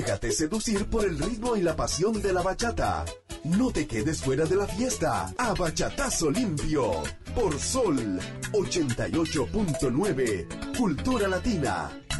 Déjate seducir por el ritmo y la pasión de la bachata. No te quedes fuera de la fiesta. A Bachatazo Limpio. Por Sol 88.9. Cultura Latina.